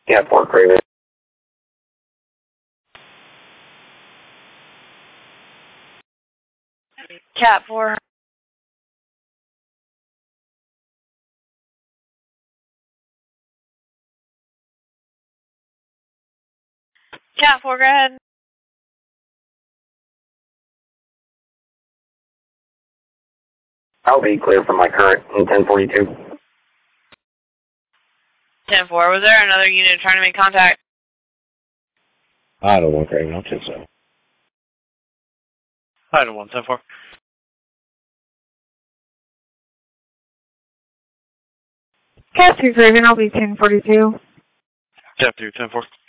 Yeah, Fort Craven. Cat 4. Cat 4, go ahead. I'll be clear from my current in 1042. 10-4, was there another unit trying to make contact? I don't want Craven, I'll take so. I don't want 10-4. Cat 2 Craven, I'll be 1042. Cat 2, 10-4.